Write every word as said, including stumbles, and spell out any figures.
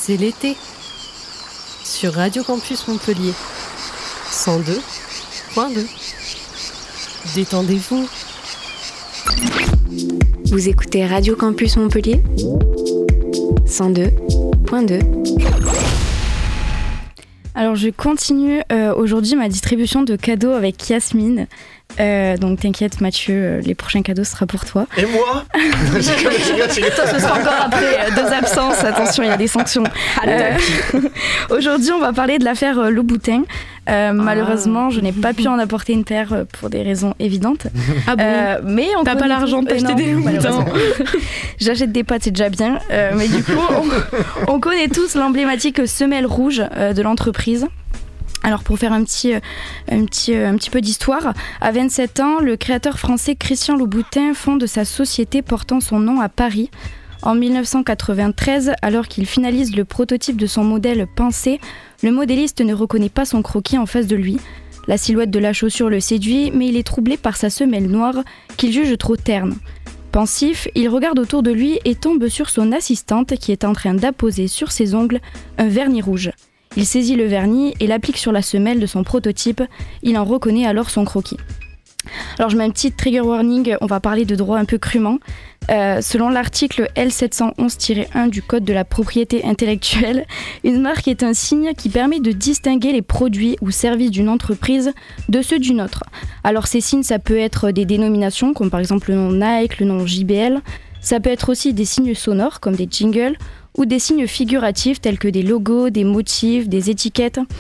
C'est l'été sur Radio Campus Montpellier cent deux point deux. Détendez-vous. Vous écoutez Radio Campus Montpellier cent deux point deux. Alors je continue euh, aujourd'hui ma distribution de cadeaux avec Yasmine. Euh, donc t'inquiète Mathieu, euh, les prochains cadeaux sera pour toi. Et moi? Toi ce sera encore après euh, deux absences, attention il y a des sanctions. Euh, aujourd'hui on va parler de l'affaire euh, Louboutin. Euh, ah. Malheureusement je n'ai pas pu en apporter une paire euh, pour des raisons évidentes. Ah bon euh, mais on T'as pas l'argent de t'acheter des Louboutins? J'achète des pâtes, c'est déjà bien. Euh, mais du coup on, on connaît tous l'emblématique semelle rouge euh, de l'entreprise. Alors pour faire un petit, un, petit, un petit peu d'histoire, à vingt-sept ans, le créateur français Christian Louboutin fonde sa société portant son nom à Paris. En dix-neuf cent quatre-vingt-treize, alors qu'il finalise le prototype de son modèle Pensée, le modéliste ne reconnaît pas son croquis en face de lui. La silhouette de la chaussure le séduit, mais il est troublé par sa semelle noire qu'il juge trop terne. Pensif, il regarde autour de lui et tombe sur son assistante qui est en train d'apposer sur ses ongles un vernis rouge. Il saisit le vernis et l'applique sur la semelle de son prototype. Il en reconnaît alors son croquis. Alors je mets un petit trigger warning, on va parler de droit un peu crûment. Euh, selon l'article L sept cent onze tiret un du Code de la propriété intellectuelle, une marque est un signe qui permet de distinguer les produits ou services d'une entreprise de ceux d'une autre. Alors ces signes, ça peut être des dénominations, comme par exemple le nom Nike, le nom J B L. Ça peut être aussi des signes sonores, comme des jingles, ou des signes figuratifs tels que des logos, des motifs, des étiquettes.